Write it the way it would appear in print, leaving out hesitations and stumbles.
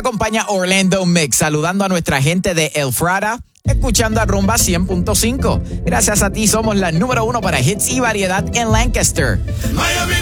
acompaña Orlando Mix, saludando a nuestra gente de El Frada, escuchando a Rumba 100.5. Gracias a ti somos la número 1 para hits y variedad en Lancaster.